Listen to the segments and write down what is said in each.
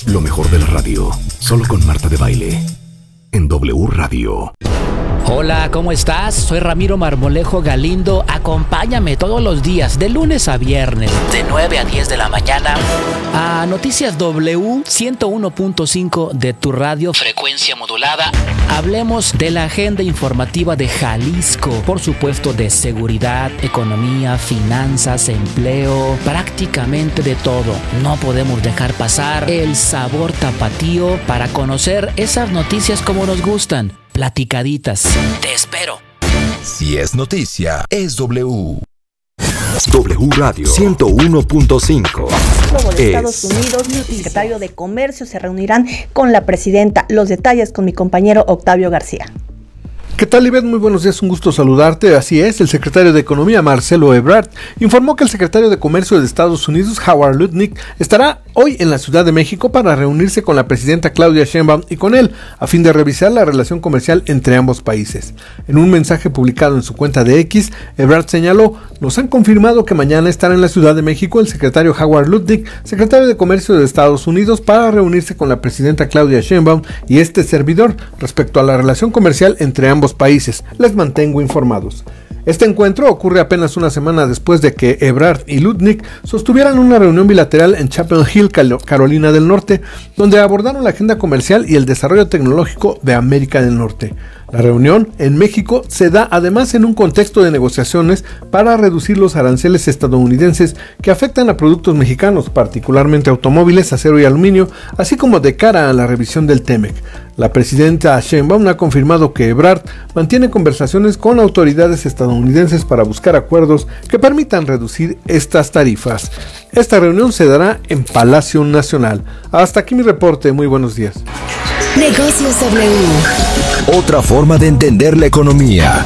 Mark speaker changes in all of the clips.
Speaker 1: Lo mejor de la radio, solo con Marta de Baile, en W Radio.
Speaker 2: Hola, ¿cómo estás? Soy Ramiro Marmolejo Galindo. Acompáñame todos los días, de lunes a viernes, de 9 a 10 de la mañana, a Noticias W 101.5 de tu radio, frecuencia modulada. Hablemos de la agenda informativa de Jalisco, por supuesto de seguridad, economía, finanzas, empleo, prácticamente de todo. No podemos dejar pasar el sabor tapatío para conocer esas noticias como nos gustan. Platicaditas. Te espero.
Speaker 1: Si es noticia, es W. W Radio 101.5.
Speaker 3: De Estados Unidos, el secretario de Comercio se reunirán con la presidenta. Los detalles con mi compañero Octavio García.
Speaker 4: ¿Qué tal, Ivette? Muy buenos días, un gusto saludarte. Así es, el secretario de Economía, Marcelo Ebrard, informó que el secretario de Comercio de Estados Unidos, Howard Lutnick, estará hoy en la Ciudad de México para reunirse con la presidenta Claudia Sheinbaum y con él, a fin de revisar la relación comercial entre ambos países. En un mensaje publicado en su cuenta de X, Ebrard señaló: nos han confirmado que mañana estará en la Ciudad de México el secretario Howard Lutnick, secretario de Comercio de Estados Unidos, para reunirse con la presidenta Claudia Sheinbaum y este servidor respecto a la relación comercial entre ambos países. Les mantengo informados. Este encuentro ocurre apenas una semana después de que Ebrard y Lutnick sostuvieran una reunión bilateral en Chapel Hill, Carolina del Norte, donde abordaron la agenda comercial y el desarrollo tecnológico de América del Norte. La reunión en México se da además en un contexto de negociaciones para reducir los aranceles estadounidenses que afectan a productos mexicanos, particularmente automóviles, acero y aluminio, así como de cara a la revisión del TEMEC. La presidenta Sheinbaum ha confirmado que Ebrard mantiene conversaciones con autoridades estadounidenses para buscar acuerdos que permitan reducir estas tarifas. Esta reunión se dará en Palacio Nacional. Hasta aquí mi reporte. Muy buenos días.
Speaker 1: Negocios W. Otra forma de entender la economía.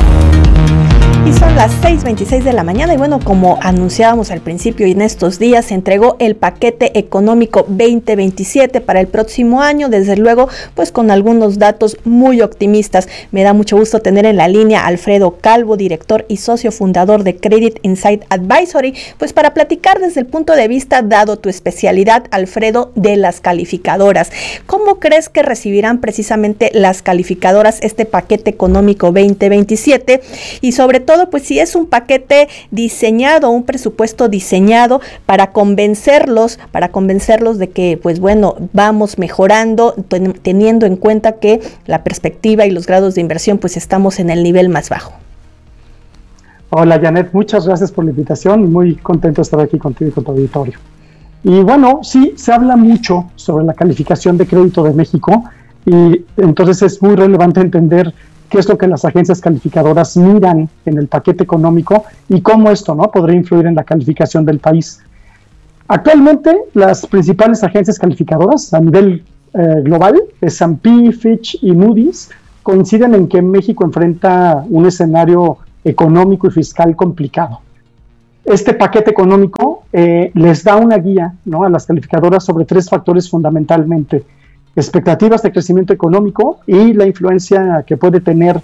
Speaker 3: Y son las 6:26 de la mañana y bueno, como anunciábamos al principio y en estos días se entregó el paquete económico 2027 para el próximo año, desde luego pues con algunos datos muy optimistas. Me da mucho gusto tener en la línea a Alfredo Calvo, director y socio fundador de Credit Insight Advisory, pues para platicar desde el punto de vista, dado tu especialidad, Alfredo, de las calificadoras. ¿Cómo crees que recibirán precisamente las calificadoras este paquete económico 2027? Y sobre todo, pues si es un paquete diseñado, un presupuesto diseñado para convencerlos de que, pues bueno, vamos mejorando, teniendo en cuenta que la perspectiva y los grados de inversión, pues estamos en el nivel más bajo.
Speaker 5: Hola, Janet, muchas gracias por la invitación y muy contento de estar aquí contigo y con tu auditorio. Y bueno, sí, se habla mucho sobre la calificación de crédito de México y entonces es muy relevante entender qué es lo que las agencias calificadoras miran en el paquete económico y cómo esto, ¿no?, podría influir en la calificación del país. Actualmente, las principales agencias calificadoras a nivel global, S&P, Fitch y Moody's, coinciden en que México enfrenta un escenario económico y fiscal complicado. Este paquete económico les da una guía, ¿no?, a las calificadoras sobre tres factores fundamentalmente: expectativas de crecimiento económico y la influencia que puede tener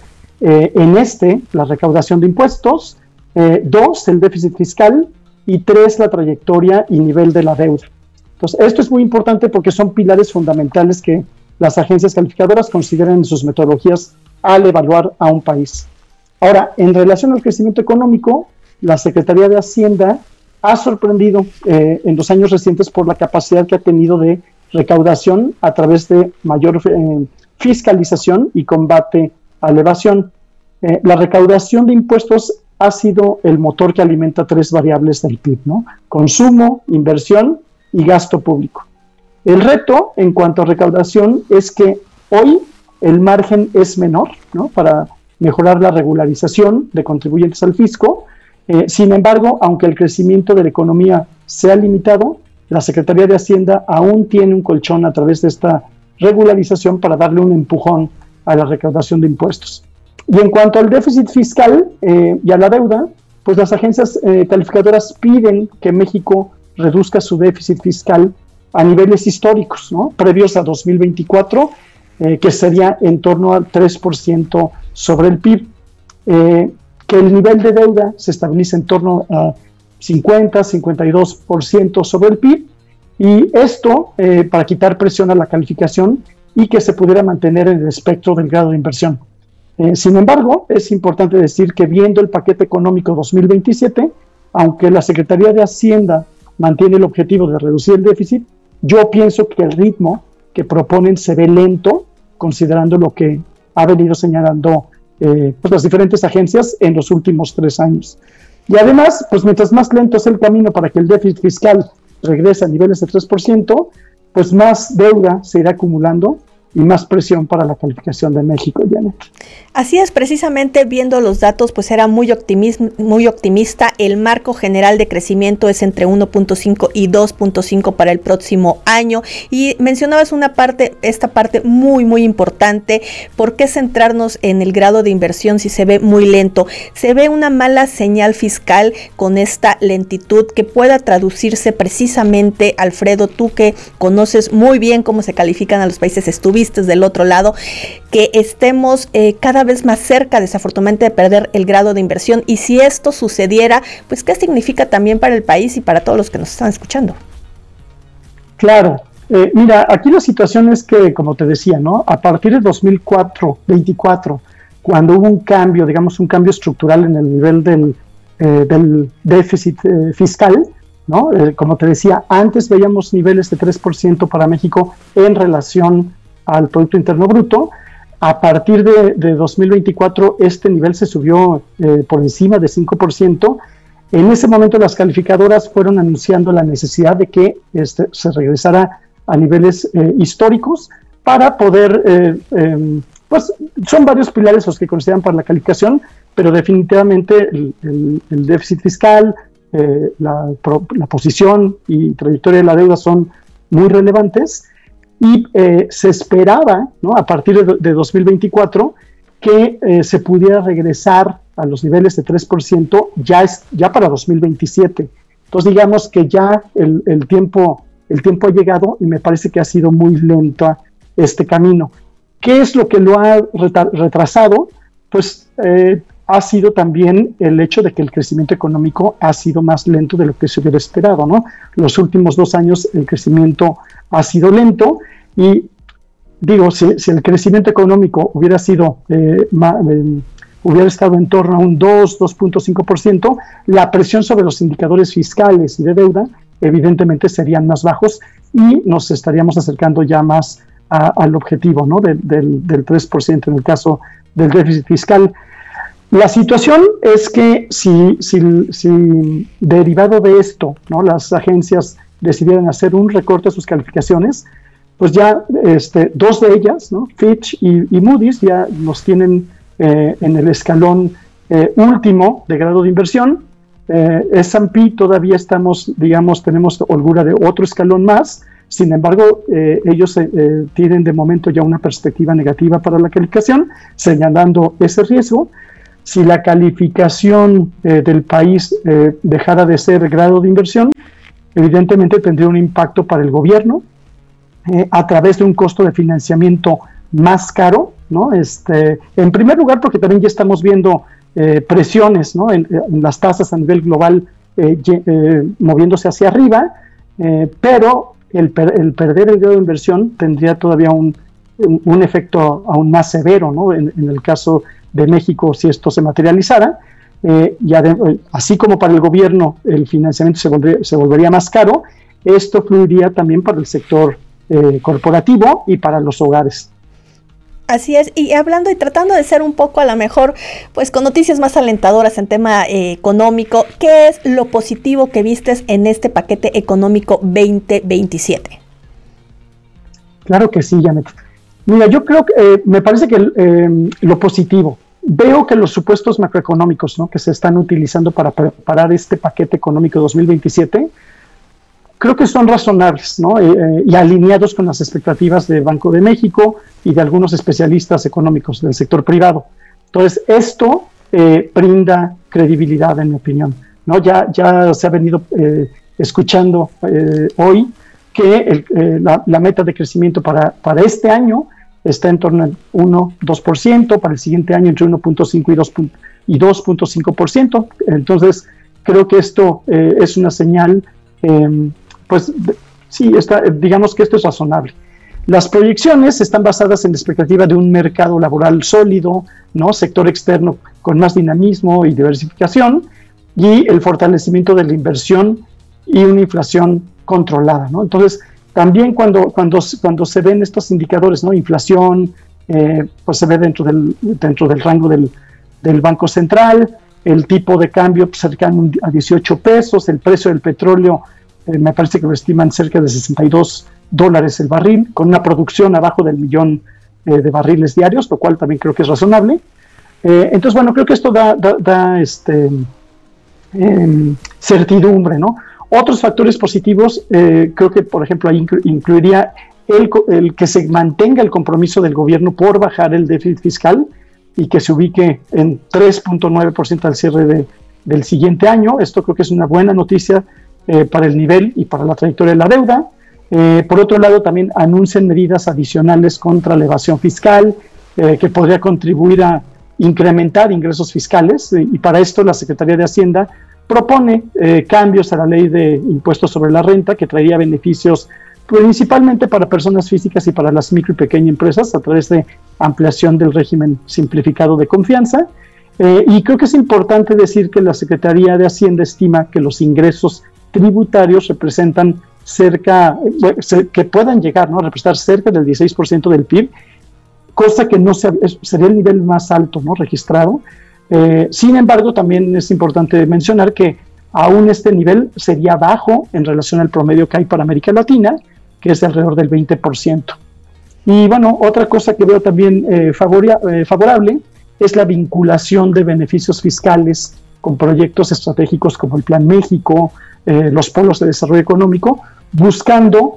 Speaker 5: la recaudación de impuestos, 2, el déficit fiscal, y 3, la trayectoria y nivel de la deuda. Entonces, esto es muy importante porque son pilares fundamentales que las agencias calificadoras consideran en sus metodologías al evaluar a un país. Ahora, en relación al crecimiento económico, la Secretaría de Hacienda ha sorprendido en los años recientes por la capacidad que ha tenido de recaudación a través de mayor fiscalización y combate a la evasión. La recaudación de impuestos ha sido el motor que alimenta tres variables del PIB, ¿no? Consumo, inversión y gasto público. El reto en cuanto a recaudación es que hoy el margen es menor, ¿no?, para mejorar la regularización de contribuyentes al fisco. Sin embargo, aunque el crecimiento de la economía sea limitado, la Secretaría de Hacienda aún tiene un colchón a través de esta regularización para darle un empujón a la recaudación de impuestos. Y en cuanto al déficit fiscal y a la deuda, pues las agencias calificadoras piden que México reduzca su déficit fiscal a niveles históricos, ¿no?, previos a 2024, que sería en torno al 3% sobre el PIB. Que el nivel de deuda se estabilice en torno a 50-52% sobre el PIB Y esto para quitar presión a la calificación y que se pudiera mantener en el espectro del grado de inversión. Sin embargo, es importante decir que viendo el paquete económico 2027, aunque la Secretaría de Hacienda mantiene el objetivo de reducir el déficit, yo pienso que el ritmo que proponen se ve lento, considerando lo que ha venido señalando pues las diferentes agencias en los últimos 3 años. Y además, pues mientras más lento es el camino para que el déficit fiscal regrese a niveles de 3%, pues más deuda se irá acumulando y más presión para la calificación de México, Janet.
Speaker 3: Así es, precisamente viendo los datos, pues era muy optimista. El marco general de crecimiento es entre 1.5 y 2.5 para el próximo año. Y mencionabas esta parte muy, muy importante. ¿Por qué centrarnos en el grado de inversión si se ve muy lento? Se ve una mala señal fiscal con esta lentitud que pueda traducirse precisamente, Alfredo, tú que conoces muy bien cómo se califican a los países, estuviste del otro lado, que estemos cada vez más cerca, desafortunadamente, de perder el grado de inversión. Y si esto sucediera, pues ¿qué significa también para el país y para todos los que nos están escuchando?
Speaker 5: Claro, mira, aquí la situación es que, como te decía, ¿no? A partir de 2024, cuando hubo un cambio, digamos un cambio estructural en el nivel del déficit fiscal, ¿no? Como te decía, antes veíamos niveles de 3% para México en relación al Producto Interno Bruto. A partir de 2024 este nivel se subió por encima de 5%. En ese momento las calificadoras fueron anunciando la necesidad de que se regresara a niveles históricos para poder, pues son varios pilares los que consideran para la calificación, pero definitivamente el déficit fiscal, la posición y trayectoria de la deuda son muy relevantes. Y se esperaba, ¿no?, a partir de 2024 que se pudiera regresar a los niveles de 3% ya para 2027. Entonces digamos que ya el tiempo ha llegado y me parece que ha sido muy lento este camino. ¿Qué es lo que lo ha retrasado? Pues ha sido también el hecho de que el crecimiento económico ha sido más lento de lo que se hubiera esperado, ¿no? Los últimos 2 años el crecimiento ha sido lento y digo, si el crecimiento económico hubiera estado en torno a un 2.5%, la presión sobre los indicadores fiscales y de deuda evidentemente serían más bajos y nos estaríamos acercando ya más al objetivo, ¿no?, del 3% en el caso del déficit fiscal. La situación es que si derivado de esto, ¿no?, las agencias decidieran hacer un recorte a sus calificaciones, pues ya 2 de ellas, ¿no?, Fitch y Moody's, ya nos tienen en el escalón último de grado de inversión. S&P todavía tenemos holgura de otro escalón más. Sin embargo, ellos tienen de momento ya una perspectiva negativa para la calificación, señalando ese riesgo. Si la calificación del país dejara de ser grado de inversión, evidentemente tendría un impacto para el gobierno a través de un costo de financiamiento más caro, ¿no? En primer lugar, porque también ya estamos viendo presiones, ¿no?, en las tasas a nivel global moviéndose hacia arriba, pero el perder el grado de inversión tendría todavía un efecto aún más severo, ¿no?, en el caso de México si esto se materializara. Así como para el gobierno el financiamiento se volvería más caro, esto fluiría también para el sector corporativo y para los hogares.
Speaker 3: Así es, y hablando y tratando de ser un poco a lo mejor, pues con noticias más alentadoras en tema económico, ¿qué es lo positivo que vistes en este paquete económico 2027?
Speaker 5: Claro que sí, Janet. Mira, yo creo que me parece que lo positivo, veo que los supuestos macroeconómicos, ¿no?, que se están utilizando para preparar este paquete económico 2027, creo que son razonables, ¿no?, y alineados con las expectativas del Banco de México y de algunos especialistas económicos del sector privado. Entonces, esto brinda credibilidad, en mi opinión, ¿no? Ya se ha venido escuchando hoy que la meta de crecimiento para este año está en torno al 1-2%, para el siguiente año entre 1.5 y 2.5%. Entonces, creo que esto es una señal pues sí, digamos que esto es razonable. Las proyecciones están basadas en la expectativa de un mercado laboral sólido, ¿no? Sector externo con más dinamismo y diversificación, y el fortalecimiento de la inversión y una inflación controlada, ¿no? Entonces, también cuando se ven estos indicadores, ¿no? Inflación, pues se ve dentro del rango del Banco Central, el tipo de cambio cercano a 18 pesos, el precio del petróleo, me parece que lo estiman cerca de $62 el barril, con una producción abajo del 1,000,000 de barriles diarios, lo cual también creo que es razonable. Entonces, bueno, creo que esto da certidumbre, ¿no? Otros factores positivos, creo que, por ejemplo, ahí incluiría el que se mantenga el compromiso del gobierno por bajar el déficit fiscal y que se ubique en 3.9% al cierre del siguiente año. Esto creo que es una buena noticia para el nivel y para la trayectoria de la deuda. Por otro lado, también anuncian medidas adicionales contra la evasión fiscal, que podría contribuir a incrementar ingresos fiscales, y para esto la Secretaría de Hacienda propone cambios a la ley de impuestos sobre la renta que traería beneficios principalmente para personas físicas y para las micro y pequeñas empresas a través de ampliación del régimen simplificado de confianza. Y creo que es importante decir que la Secretaría de Hacienda estima que los ingresos tributarios representan que puedan llegar, ¿no?, a representar cerca del 16% del PIB, cosa que no sería el nivel más alto, ¿no?, registrado. Sin embargo, también es importante mencionar que aún este nivel sería bajo en relación al promedio que hay para América Latina, que es de alrededor del 20%. Y bueno, otra cosa que veo también favorable es la vinculación de beneficios fiscales con proyectos estratégicos como el Plan México, los polos de desarrollo económico, buscando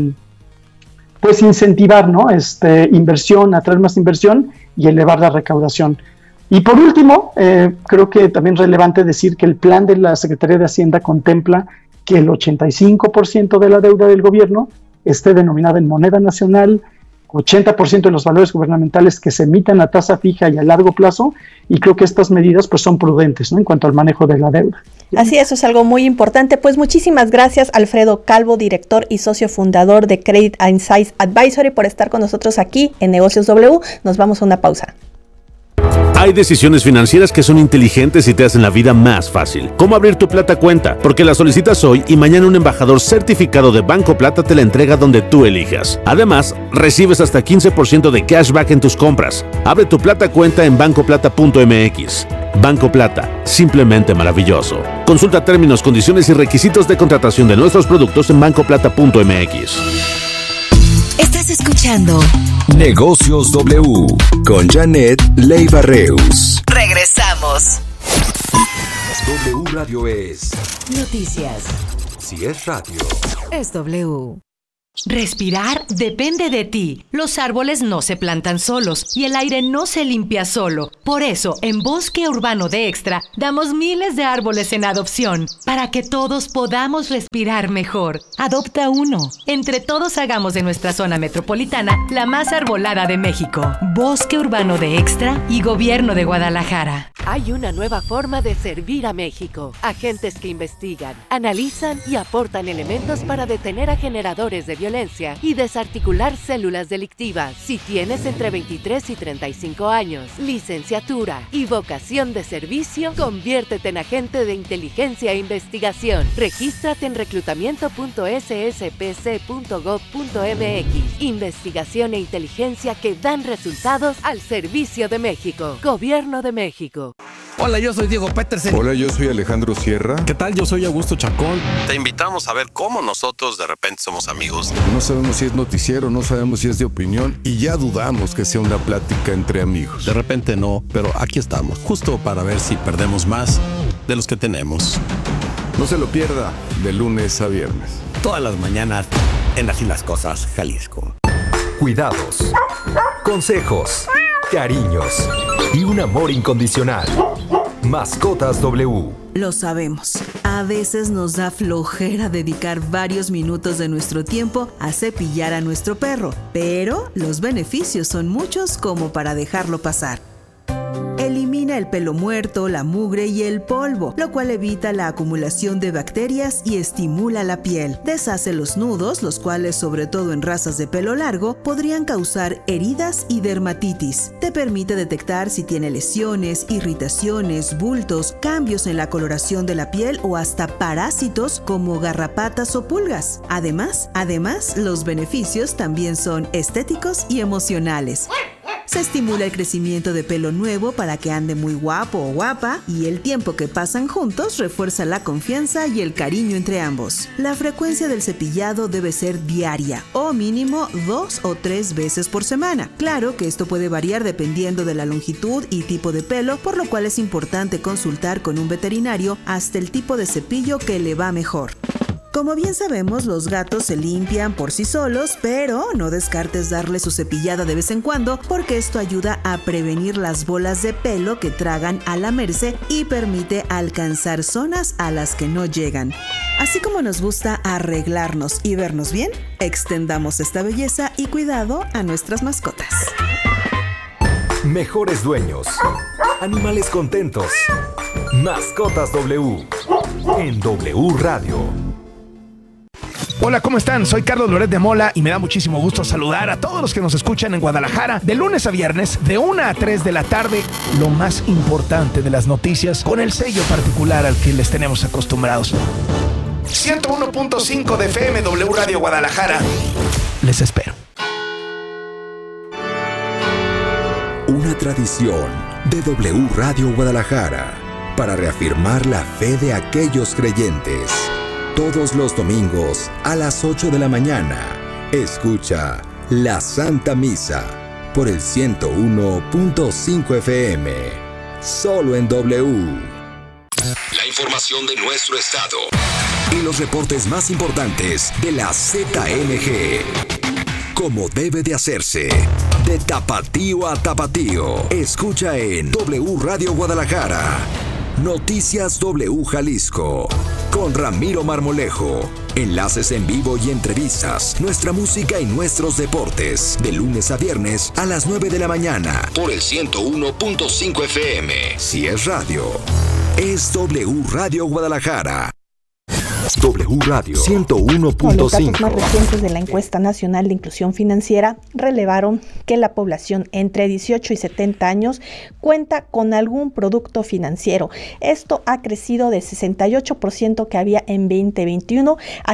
Speaker 5: pues incentivar, ¿no?, inversión, atraer más inversión y elevar la recaudación. Y por último, creo que también es relevante decir que el plan de la Secretaría de Hacienda contempla que el 85% de la deuda del gobierno esté denominada en moneda nacional, 80% de los valores gubernamentales que se emitan a tasa fija y a largo plazo, y creo que estas medidas pues son prudentes, ¿no?, en cuanto al manejo de la deuda.
Speaker 3: Así es algo muy importante. Pues muchísimas gracias, Alfredo Calvo, director y socio fundador de Credit Insights Advisory, por estar con nosotros aquí en Negocios W. Nos vamos a una pausa.
Speaker 6: Hay decisiones financieras que son inteligentes y te hacen la vida más fácil. ¿Cómo abrir tu Plata Cuenta? Porque la solicitas hoy y mañana un embajador certificado de Banco Plata te la entrega donde tú elijas. Además, recibes hasta 15% de cashback en tus compras. Abre tu Plata Cuenta en bancoplata.mx. Banco Plata, simplemente maravilloso. Consulta términos, condiciones y requisitos de contratación de nuestros productos en bancoplata.mx.
Speaker 1: Estás escuchando Negocios W con Janet Leiva Reus. Regresamos. W Radio es noticias. Si es radio,
Speaker 7: es W. Respirar depende de ti. Los árboles no se plantan solos y el aire no se limpia solo. Por eso, en Bosque Urbano de Extra, damos miles de árboles en adopción para que todos podamos respirar mejor. Adopta uno. Entre todos hagamos de nuestra zona metropolitana la más arbolada de México. Bosque Urbano de Extra y Gobierno de Guadalajara.
Speaker 8: Hay una nueva forma de servir a México. Agentes que investigan, analizan y aportan elementos para detener a generadores de violencia y desarticular células delictivas. Si tienes entre 23 y 35 años, licenciatura y vocación de servicio, conviértete en agente de inteligencia e investigación. Regístrate en reclutamiento.sspc.gov.mx. Investigación e inteligencia que dan resultados al servicio de México. Gobierno de México.
Speaker 9: Hola, yo soy Diego Petersen.
Speaker 10: Hola, yo soy Alejandro Sierra.
Speaker 9: ¿Qué tal? Yo soy Augusto Chacón.
Speaker 11: Te invitamos a ver cómo nosotros de repente somos amigos.
Speaker 10: No sabemos si es noticiero, no sabemos si es de opinión y ya dudamos que sea una plática entre amigos.
Speaker 9: De repente no, pero aquí estamos, justo para ver si perdemos más de los que tenemos.
Speaker 10: No se lo pierda, de lunes a viernes.
Speaker 9: Todas las mañanas en Así las Cosas, Jalisco.
Speaker 1: Cuidados, consejos, cariños y un amor incondicional. Mascotas W.
Speaker 12: Lo sabemos. A veces nos da flojera dedicar varios minutos de nuestro tiempo a cepillar a nuestro perro, pero los beneficios son muchos como para dejarlo pasar. Elimina el pelo muerto, la mugre y el polvo, lo cual evita la acumulación de bacterias y estimula la piel. Deshace los nudos, los cuales, sobre todo en razas de pelo largo, podrían causar heridas y dermatitis. Te permite detectar si tiene lesiones, irritaciones, bultos, cambios en la coloración de la piel o hasta parásitos como garrapatas o pulgas. Además, los beneficios también son estéticos y emocionales. Se estimula el crecimiento de pelo nuevo para que ande muy guapo o guapa, y el tiempo que pasan juntos refuerza la confianza y el cariño entre ambos. La frecuencia del cepillado debe ser diaria o mínimo 2 o 3 veces por semana. Claro que esto puede variar dependiendo de la longitud y tipo de pelo, por lo cual es importante consultar con un veterinario hasta el tipo de cepillo que le va mejor. Como bien sabemos, los gatos se limpian por sí solos, pero no descartes darle su cepillada de vez en cuando, porque esto ayuda a prevenir las bolas de pelo que tragan al lamerse y permite alcanzar zonas a las que no llegan. Así como nos gusta arreglarnos y vernos bien, extendamos esta belleza y cuidado a nuestras mascotas.
Speaker 1: Mejores dueños, animales contentos, Mascotas W, en W Radio.
Speaker 13: Hola, ¿cómo están? Soy Carlos Loret de Mola y me da muchísimo gusto saludar a todos los que nos escuchan en Guadalajara de lunes a viernes de 1 a 3 de la tarde. Lo más importante de las noticias con el sello particular al que les tenemos acostumbrados. 101.5 de FM W Radio Guadalajara. Les espero.
Speaker 1: Una tradición de W Radio Guadalajara para reafirmar la fe de aquellos creyentes. Todos los domingos a las 8 de la mañana, escucha la Santa Misa por el 101.5 FM, solo en W.
Speaker 14: La información de nuestro estado
Speaker 1: Y los reportes más importantes de la ZMG. Como debe de hacerse, de tapatío a tapatío. Escucha en W Radio Guadalajara. Noticias W Jalisco, con Ramiro Marmolejo. Enlaces en vivo y entrevistas, nuestra música y nuestros deportes. De lunes a viernes a las 9 de la mañana.
Speaker 14: Por el 101.5 FM.
Speaker 1: Si es radio, es W Radio Guadalajara. W Radio 101.5.
Speaker 3: Los datos más recientes de la encuesta nacional de inclusión financiera revelaron que la población entre 18 y 70 años cuenta con algún producto financiero. Esto ha crecido de 68% que había en 2021 a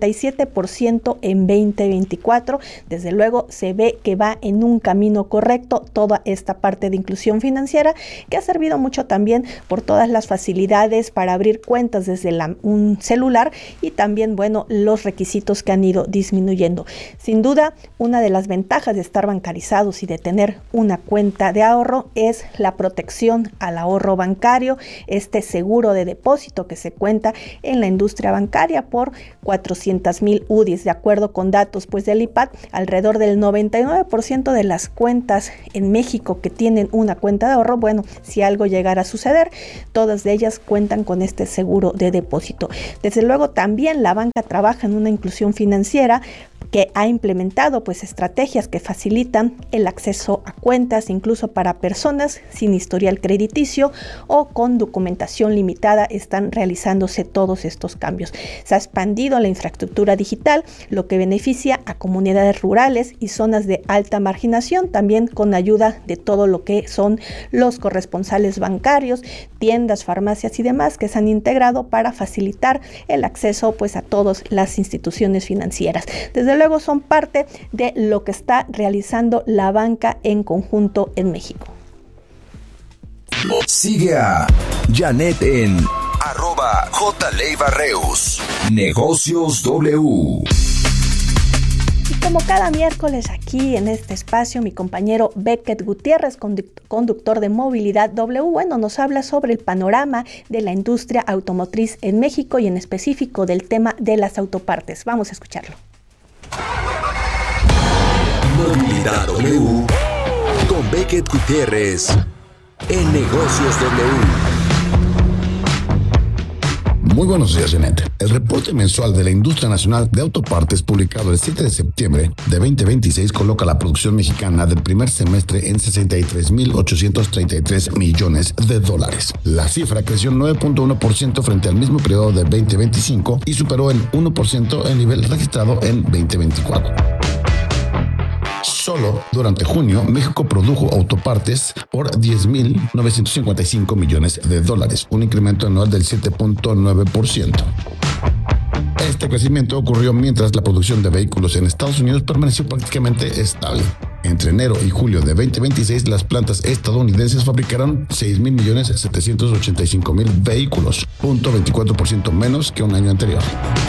Speaker 3: 77% en 2024. Desde luego se ve que va en un camino correcto toda esta parte de inclusión financiera, que ha servido mucho también por todas las facilidades para abrir cuentas desde un celular, y también, bueno, los requisitos que han ido disminuyendo. Sin duda, una de las ventajas de estar bancarizados y de tener una cuenta de ahorro es la protección al ahorro bancario, este seguro de depósito que se cuenta en la industria bancaria por 400,000 UDIs. De acuerdo con datos del IPAD, alrededor del 99% de las cuentas en México que tienen una cuenta de ahorro, bueno, si algo llegara a suceder, todas de ellas cuentan con este seguro de depósito. Desde luego, también la banca trabaja en una inclusión financiera que ha implementado estrategias que facilitan el acceso a cuentas, incluso para personas sin historial crediticio o con documentación limitada. Están realizándose todos estos cambios. Se ha expandido la infraestructura digital, lo que beneficia a comunidades rurales y zonas de alta marginación, también con ayuda de todo lo que son los corresponsales bancarios, tiendas, farmacias y demás que se han integrado para facilitar el acceso a todas las instituciones financieras. Desde luego son parte de lo que está realizando la banca en conjunto en México.
Speaker 1: Sigue a Janet en @JLeibarreus. Negocios W.
Speaker 3: Y como cada miércoles aquí en este espacio, mi compañero Beckett Gutiérrez, conductor de Movilidad W, nos habla sobre el panorama de la industria automotriz en México y en específico del tema de las autopartes. Vamos a escucharlo.
Speaker 1: Movilidad W con Beckett Gutiérrez en Negocios W.
Speaker 15: Muy buenos días, Janet. El reporte mensual de la Industria Nacional de Autopartes, publicado el 7 de septiembre de 2026, coloca la producción mexicana del primer semestre en 63.833 millones de dólares. La cifra creció 9.1% frente al mismo periodo de 2025 y superó en 1% el nivel registrado en 2024. Solo durante junio, México produjo autopartes por 10.955 millones de dólares, un incremento anual del 7.9%. Este crecimiento ocurrió mientras la producción de vehículos en Estados Unidos permaneció prácticamente estable. Entre enero y julio de 2026, las plantas estadounidenses fabricaron 6.785.000 vehículos, 0.24% menos que un año anterior.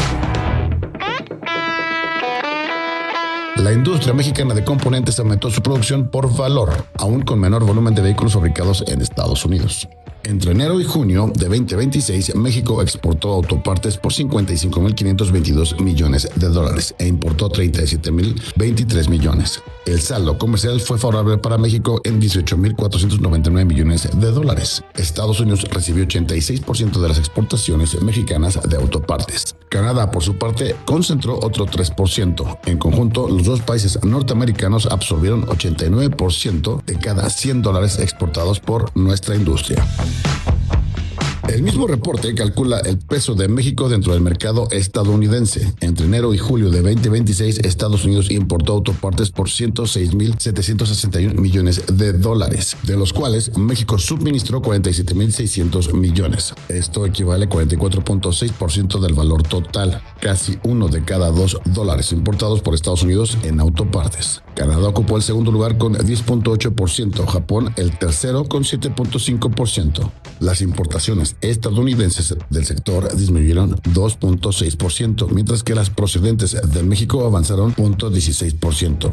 Speaker 15: La industria mexicana de componentes aumentó su producción por valor, aún con menor volumen de vehículos fabricados en Estados Unidos. Entre enero y junio de 2026, México exportó autopartes por 55.522 millones de dólares e importó 37.023 millones. El saldo comercial fue favorable para México en 18.499 millones de dólares. Estados Unidos recibió 86% de las exportaciones mexicanas de autopartes. Canadá, por su parte, concentró otro 3%. En conjunto, los dos países norteamericanos absorbieron 89% de cada $100 exportados por nuestra industria. El mismo reporte calcula el peso de México dentro del mercado estadounidense. Entre enero y julio de 2026, Estados Unidos importó autopartes por 106.761 millones de dólares, de los cuales México suministró 47.600 millones. Esto equivale a 44.6% del valor total, casi uno de cada $2 importados por Estados Unidos en autopartes. Canadá ocupó el segundo lugar con 10.8%, Japón el tercero con 7.5%. Las importaciones estadounidenses del sector disminuyeron 2.6%, mientras que las procedentes de México avanzaron 0.16%.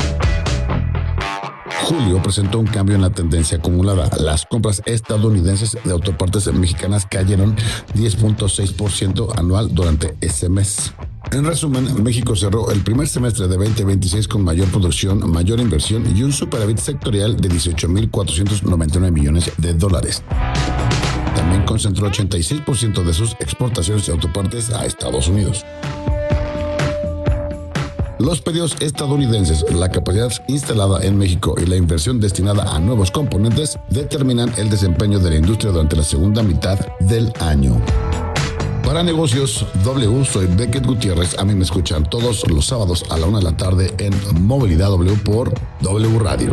Speaker 15: Julio presentó un cambio en la tendencia acumulada. Las compras estadounidenses de autopartes mexicanas cayeron 10.6% anual durante ese mes. En resumen, México cerró el primer semestre de 2026 con mayor producción, mayor inversión y un superávit sectorial de 18.499 millones de dólares. También concentró 86% de sus exportaciones de autopartes a Estados Unidos. Los pedidos estadounidenses, la capacidad instalada en México y la inversión destinada a nuevos componentes determinan el desempeño de la industria durante la segunda mitad del año. Para Negocios W, soy Beckett Gutiérrez. A mí me escuchan todos los sábados a la 1 de la tarde en Movilidad W por W Radio.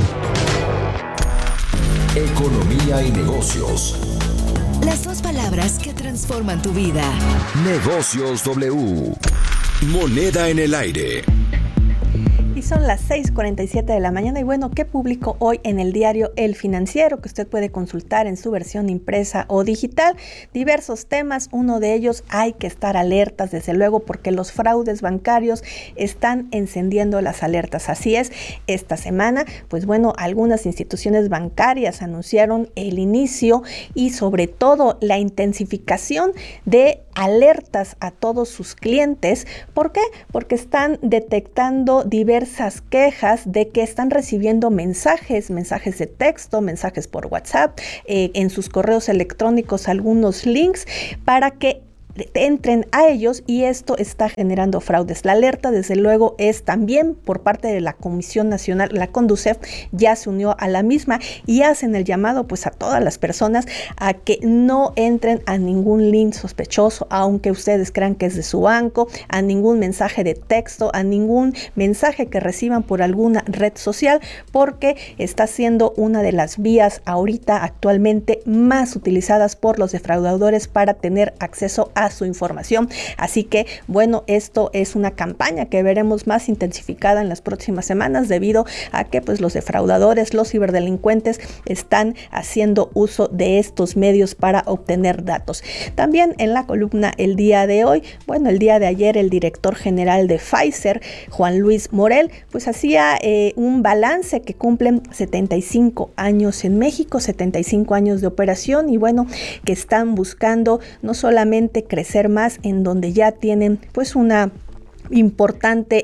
Speaker 1: Economía y negocios.
Speaker 12: Las dos palabras que transforman tu vida.
Speaker 1: Negocios W. Moneda en el aire.
Speaker 3: Y son las 6:47 de la mañana y bueno, ¿qué publicó hoy en el diario El Financiero? Que usted puede consultar en su versión impresa o digital. Diversos temas, uno de ellos hay que estar alertas desde luego porque los fraudes bancarios están encendiendo las alertas. Así es, esta semana, pues bueno, algunas instituciones bancarias anunciaron el inicio y sobre todo la intensificación de alertas a todos sus clientes. ¿Por qué? Porque están detectando diversas quejas de que están recibiendo mensajes de texto, mensajes por WhatsApp, en sus correos electrónicos algunos links para que entren a ellos y esto está generando fraudes. La alerta desde luego es también por parte de la Comisión Nacional, la Conducef ya se unió a la misma y hacen el llamado pues a todas las personas a que no entren a ningún link sospechoso, aunque ustedes crean que es de su banco, a ningún mensaje de texto, a ningún mensaje que reciban por alguna red social, porque está siendo una de las vías ahorita actualmente más utilizadas por los defraudadores para tener acceso a su información. Así que bueno, esto es una campaña que veremos más intensificada en las próximas semanas debido a que pues los defraudadores, los ciberdelincuentes están haciendo uso de estos medios para obtener datos. También en la columna el día de hoy, bueno, el día de ayer el director general de Pfizer, Juan Luis Morel, pues hacía un balance que cumplen 75 años en México, 75 años de operación y bueno, que están buscando no solamente crecer más en donde ya tienen pues una importante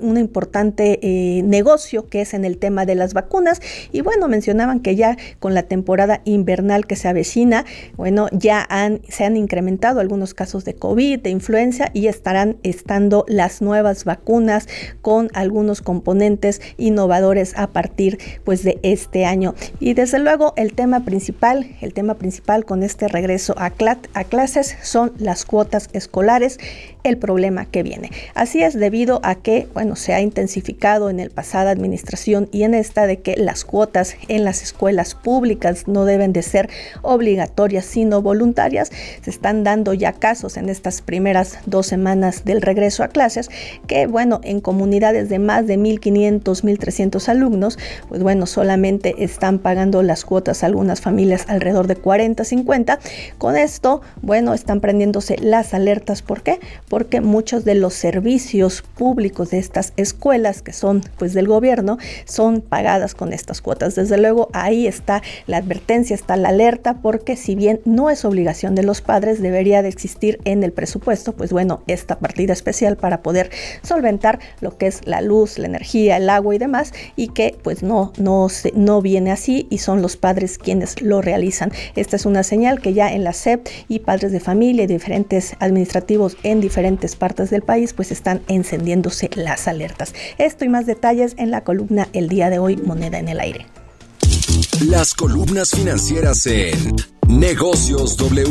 Speaker 3: negocio que es en el tema de las vacunas. Y bueno, mencionaban que ya con la temporada invernal que se avecina, bueno, ya se han incrementado algunos casos de COVID, de influenza, y estarán estando las nuevas vacunas con algunos componentes innovadores a partir pues de este año. Y desde luego el tema principal con este regreso a clases son las cuotas escolares, el problema que viene. Así es, debido a que, bueno, se ha intensificado en el pasada administración y en esta de que las cuotas en las escuelas públicas no deben de ser obligatorias sino voluntarias. Se están dando ya casos en estas primeras 2 semanas del regreso a clases que, bueno, en comunidades de más de 1,500, 1,300 alumnos, pues bueno, solamente están pagando las cuotas algunas familias alrededor de 40, 50. Con esto, bueno, están prendiéndose las alertas. ¿Por qué? Porque muchos de los servicios públicos de estas escuelas que son pues del gobierno son pagadas con estas cuotas. Desde luego ahí está la advertencia, está la alerta, porque si bien no es obligación de los padres, debería de existir en el presupuesto pues bueno, esta partida especial para poder solventar lo que es la luz, la energía, el agua y demás, y que pues no viene así y son los padres quienes lo realizan. Esta es una señal que ya en la SEP y padres de familia y diferentes administrativos en diferentes partes del país pues están encendiéndose las alertas. Esto y más detalles en la columna El Día de Hoy, Moneda en el Aire.
Speaker 1: Las columnas financieras en Negocios W.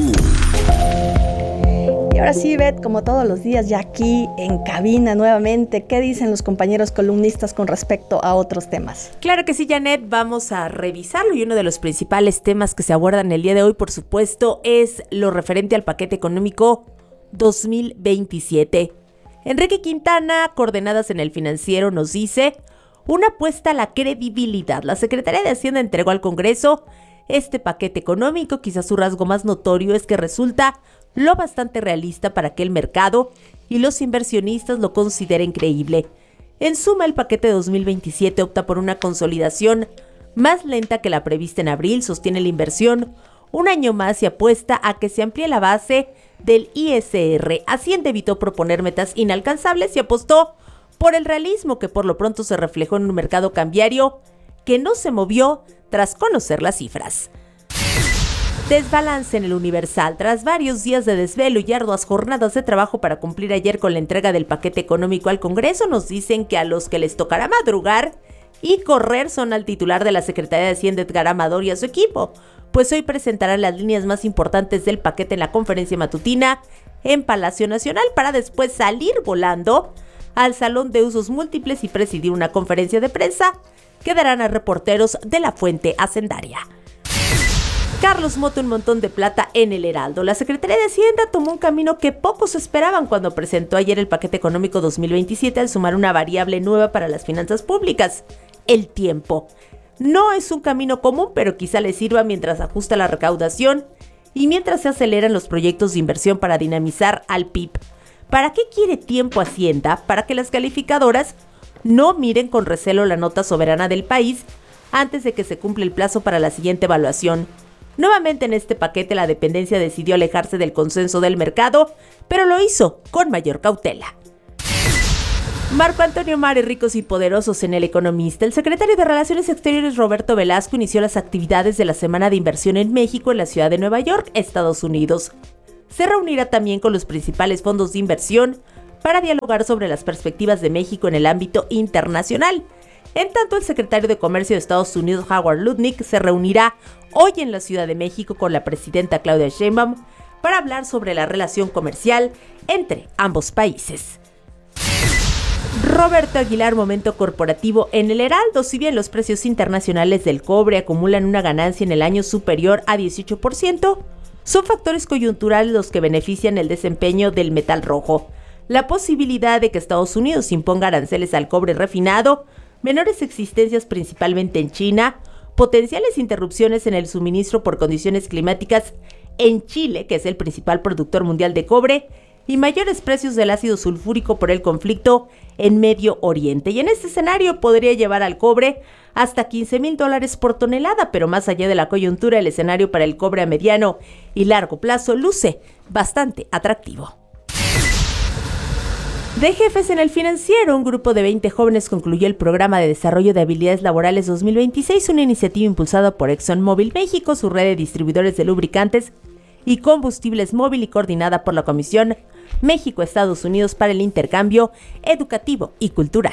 Speaker 3: Y ahora sí, Beth, como todos los días, ya aquí en cabina nuevamente, ¿qué dicen los compañeros columnistas con respecto a otros temas?
Speaker 16: Claro que sí, Janet, vamos a revisarlo, y uno de los principales temas que se abordan el día de hoy, por supuesto, es lo referente al paquete económico 2027. Enrique Quintana, Coordenadas en el Financiero, nos dice: una apuesta a la credibilidad. La Secretaría de Hacienda entregó al Congreso este paquete económico. Quizás su rasgo más notorio es que resulta lo bastante realista para que el mercado y los inversionistas lo consideren creíble. En suma, el paquete 2027 opta por una consolidación más lenta que la prevista en abril, sostiene la inversión un año más y apuesta a que se amplíe la base del ISR. Hacienda evitó proponer metas inalcanzables y apostó por el realismo, que por lo pronto se reflejó en un mercado cambiario que no se movió tras conocer las cifras. Desbalance en el Universal. Tras varios días de desvelo y arduas jornadas de trabajo para cumplir ayer con la entrega del paquete económico al Congreso, nos dicen que a los que les tocará madrugar y correr son al titular de la Secretaría de Hacienda, Edgar Amador, y a su equipo, pues hoy presentarán las líneas más importantes del paquete en la conferencia matutina en Palacio Nacional, para después salir volando al Salón de Usos Múltiples y presidir una conferencia de prensa que darán a reporteros de la fuente hacendaria. Carlos Moto, un montón de plata en el Heraldo. La Secretaría de Hacienda tomó un camino que pocos esperaban cuando presentó ayer el paquete económico 2027 al sumar una variable nueva para las finanzas públicas: el tiempo. No es un camino común, pero quizá le sirva mientras ajusta la recaudación y mientras se aceleran los proyectos de inversión para dinamizar al PIB. ¿Para qué quiere tiempo Hacienda? Para que las calificadoras no miren con recelo la nota soberana del país antes de que se cumpla el plazo para la siguiente evaluación. Nuevamente en este paquete la dependencia decidió alejarse del consenso del mercado, pero lo hizo con mayor cautela. Marco Antonio Mari, ricos y poderosos en El Economista. El secretario de Relaciones Exteriores, Roberto Velasco, inició las actividades de la Semana de Inversión en México en la ciudad de Nueva York, Estados Unidos. Se reunirá también con los principales fondos de inversión para dialogar sobre las perspectivas de México en el ámbito internacional. En tanto, el secretario de Comercio de Estados Unidos, Howard Lutnick, se reunirá hoy en la Ciudad de México con la presidenta Claudia Sheinbaum para hablar sobre la relación comercial entre ambos países. Roberto Aguilar, momento corporativo en el Heraldo. Si bien los precios internacionales del cobre acumulan una ganancia en el año superior a 18%, son factores coyunturales los que benefician el desempeño del metal rojo. La posibilidad de que Estados Unidos imponga aranceles al cobre refinado, menores existencias principalmente en China, potenciales interrupciones en el suministro por condiciones climáticas en Chile, que es el principal productor mundial de cobre, y mayores precios del ácido sulfúrico por el conflicto en Medio Oriente. Y en este escenario podría llevar al cobre hasta $15,000 por tonelada, pero más allá de la coyuntura, el escenario para el cobre a mediano y largo plazo luce bastante atractivo. De jefes en el financiero, un grupo de 20 jóvenes concluyó el programa de desarrollo de habilidades laborales 2026, una iniciativa impulsada por ExxonMobil México, su red de distribuidores de lubricantes y combustibles móvil y coordinada por la Comisión México-Estados Unidos para el Intercambio Educativo y Cultural.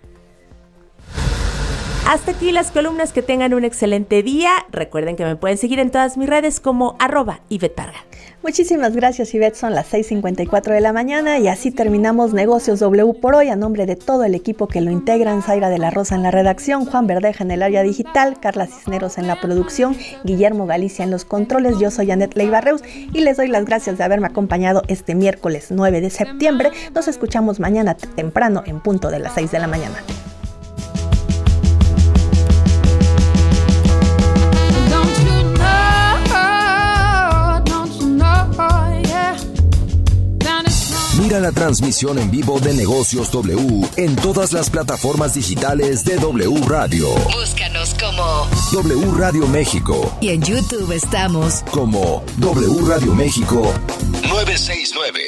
Speaker 16: Hasta aquí las columnas, que tengan un excelente día. Recuerden que me pueden seguir en todas mis redes como @IvetteParga.
Speaker 3: Muchísimas gracias, Ivette. Son las 6:54 de la mañana y así terminamos Negocios W por hoy. A nombre de todo el equipo que lo integran: Zaira de la Rosa en la redacción, Juan Verdeja en el área digital, Carla Cisneros en la producción, Guillermo Galicia en los controles. Yo soy Janet Leiva Reus y les doy las gracias de haberme acompañado este miércoles 9 de septiembre. Nos escuchamos mañana temprano en punto de las 6 de la mañana.
Speaker 1: Mira la transmisión en vivo de Negocios W en todas las plataformas digitales de W Radio.
Speaker 7: Búscanos como
Speaker 1: W Radio México.
Speaker 7: Y en YouTube estamos
Speaker 1: como W Radio México 969.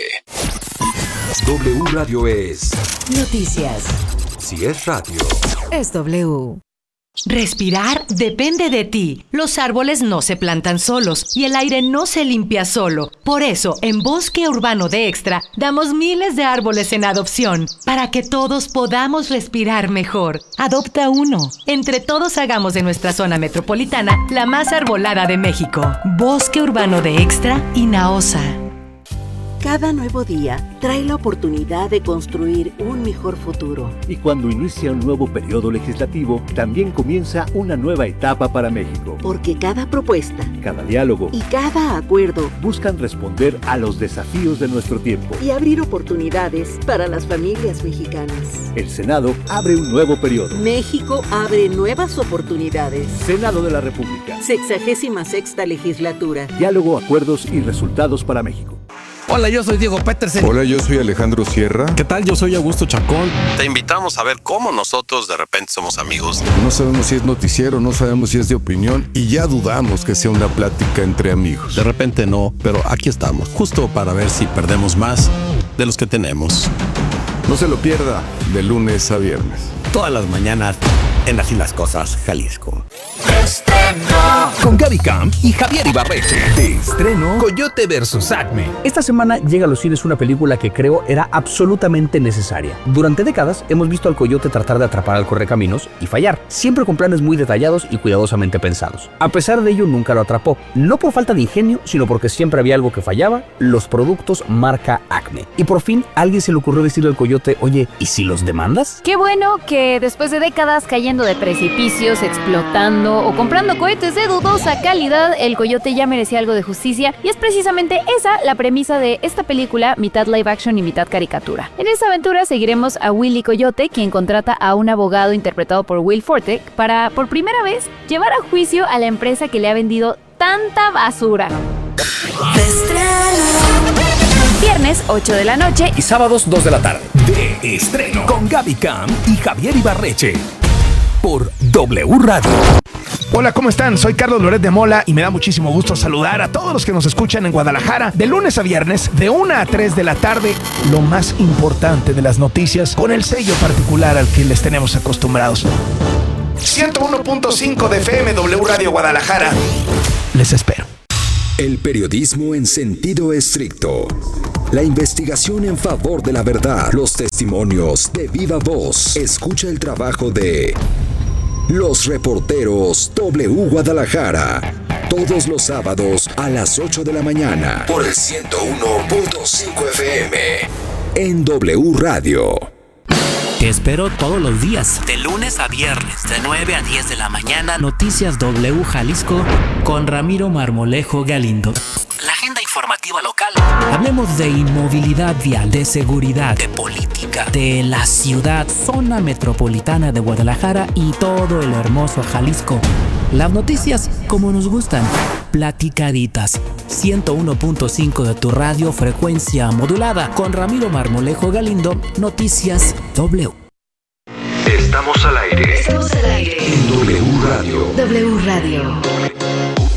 Speaker 1: W Radio es
Speaker 7: noticias.
Speaker 1: Si es radio,
Speaker 7: es W. Respirar depende de ti. Los árboles no se plantan solos y el aire no se limpia solo. Por eso, en Bosque Urbano de Extra, damos miles de árboles en adopción para que todos podamos respirar mejor. Adopta uno. Entre todos hagamos de nuestra zona metropolitana la más arbolada de México. Bosque Urbano de Extra y Naosa.
Speaker 17: Cada nuevo día trae la oportunidad de construir un mejor futuro.
Speaker 18: Y cuando inicia un nuevo periodo legislativo, también comienza una nueva etapa para México.
Speaker 17: Porque cada propuesta,
Speaker 18: cada diálogo
Speaker 17: y cada acuerdo
Speaker 18: buscan responder a los desafíos de nuestro tiempo
Speaker 17: y abrir oportunidades para las familias mexicanas.
Speaker 18: El Senado abre un nuevo periodo.
Speaker 17: México abre nuevas oportunidades.
Speaker 18: Senado de la República.
Speaker 17: 66ª legislatura.
Speaker 18: Diálogo, acuerdos y resultados para México.
Speaker 19: Hola, yo soy Diego Petersen.
Speaker 10: Hola, yo soy Alejandro Sierra.
Speaker 9: ¿Qué tal? Yo soy Augusto Chacón.
Speaker 11: Te invitamos a ver cómo nosotros de repente somos amigos.
Speaker 10: No sabemos si es noticiero, no sabemos si es de opinión y ya dudamos que sea una plática entre amigos.
Speaker 9: De repente no, pero aquí estamos, justo para ver si perdemos más de los que tenemos.
Speaker 10: No se lo pierda, de lunes a viernes.
Speaker 19: Todas las mañanas en Así las Cosas, Jalisco.
Speaker 20: Con Gaby Camp y Javier Ibarreche. De estreno, Coyote vs. Acme.
Speaker 2: Esta semana llega a los cines una película que creo era absolutamente necesaria. Durante décadas hemos visto al coyote tratar de atrapar al correcaminos y fallar, siempre con planes muy detallados y cuidadosamente pensados. A pesar de ello, nunca lo atrapó, no por falta de ingenio, sino porque siempre había algo que fallaba: los productos marca Acme. Y por fin, a alguien se le ocurrió decirle al coyote: oye, ¿y si los demandas?
Speaker 21: Qué bueno que después de décadas cayendo de precipicios, explotando o comprando cohetes de dudosa calidad, el coyote ya merecía algo de justicia, y es precisamente esa la premisa de esta película, mitad live action y mitad caricatura. En esta aventura seguiremos a Willy Coyote, quien contrata a un abogado interpretado por Will Forte para, por primera vez, llevar a juicio a la empresa que le ha vendido tanta basura. Viernes 8 de la noche
Speaker 20: y sábados 2 de la tarde. De estreno, con Gaby Camp y Javier Ibarreche. Por W Radio.
Speaker 13: Hola, ¿cómo están? Soy Carlos Loret de Mola y me da muchísimo gusto saludar a todos los que nos escuchan en Guadalajara de lunes a viernes de 1 a 3 de la tarde. Lo más importante de las noticias con el sello particular al que les tenemos acostumbrados. 101.5 de FM W Radio Guadalajara. Les espero.
Speaker 1: El periodismo en sentido estricto. La investigación en favor de la verdad. Los testimonios de viva voz. Escucha el trabajo de los reporteros W Guadalajara. Todos los sábados a las 8 de la mañana. Por el 101.5 FM. En W Radio.
Speaker 2: Te espero todos los días, de lunes a viernes, de 9 a 10 de la mañana. Noticias W Jalisco con Ramiro Marmolejo Galindo. La agenda informativa local. Hablemos de inmovilidad vial, de seguridad, de política, de la ciudad, zona metropolitana de Guadalajara y todo el hermoso Jalisco. Las noticias como nos gustan, platicaditas. 101.5 de tu radio, frecuencia modulada. Con Ramiro Marmolejo Galindo, Noticias W.
Speaker 1: Estamos al aire.
Speaker 7: Estamos al aire.
Speaker 1: En W Radio.
Speaker 7: W Radio.